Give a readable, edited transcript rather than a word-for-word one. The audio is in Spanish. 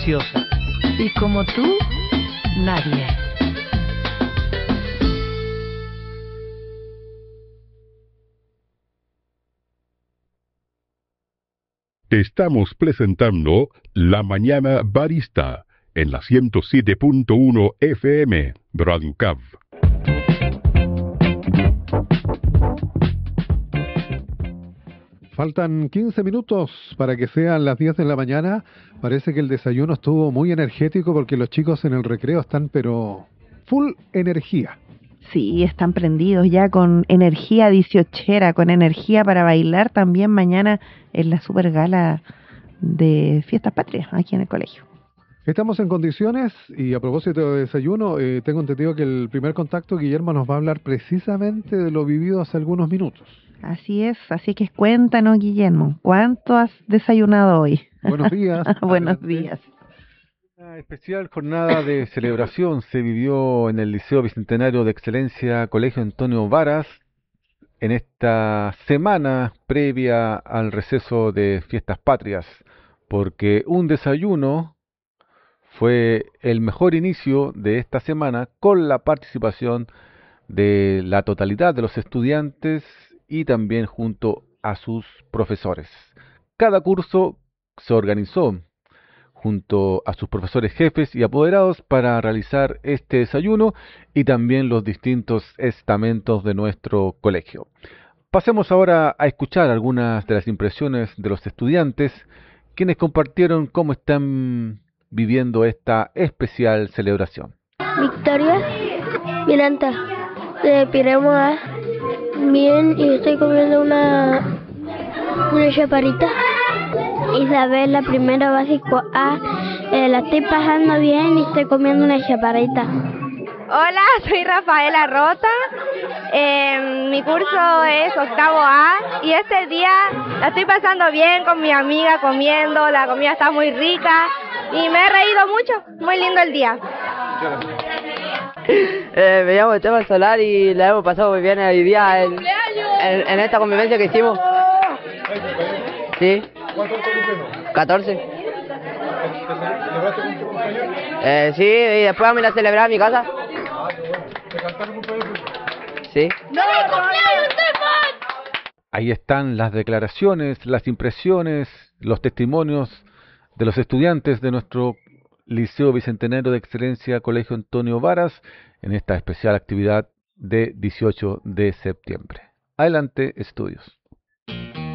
deliciosa. Y como tú, nadie. Estamos presentando La Mañana Barista en la 107.1 FM, Radio Cav. Faltan 15 minutos para que sean las 10 de la mañana. Parece que el desayuno estuvo muy energético porque los chicos en el recreo están pero full energía. Sí, están prendidos ya con energía dieciochera, con energía para bailar también mañana en la super gala de Fiestas Patrias aquí en el colegio. Estamos en condiciones y a propósito de desayuno, tengo entendido que el primer contacto, Guillermo, nos va a hablar precisamente de lo vivido hace algunos minutos. Así es, así que cuéntanos, Guillermo, ¿cuánto has desayunado hoy? Buenos días. Buenos días. Una especial jornada de celebración se vivió en el Liceo Bicentenario de Excelencia Colegio Antonio Varas en esta semana previa al receso de Fiestas Patrias, porque un desayuno fue el mejor inicio de esta semana con la participación de la totalidad de los estudiantes y también junto a sus profesores. Cada curso se organizó junto a sus profesores jefes y apoderados para realizar este desayuno y también los distintos estamentos de nuestro colegio. Pasemos ahora a escuchar algunas de las impresiones de los estudiantes, quienes compartieron cómo están viviendo esta especial celebración. Victoria Miranda, de Piremos. Bien, y estoy comiendo una chaparrita. Isabel, la primera básico A, la estoy pasando bien y estoy comiendo una chaparrita. Hola, soy Rafaela Rota, mi curso es octavo A y este día la estoy pasando bien con mi amiga comiendo, la comida está muy rica y me he reído mucho, muy lindo el día. Me llamo Esteban Solar y la hemos pasado muy bien hoy día en esta convivencia que hicimos. Sí. 14. Sí, y después me la celebré a mi casa. Sí. Ahí están las declaraciones, las impresiones, los testimonios de los estudiantes de nuestro Liceo Bicentenario de Excelencia Colegio Antonio Varas en esta especial actividad de 18 de septiembre. Adelante, estudios.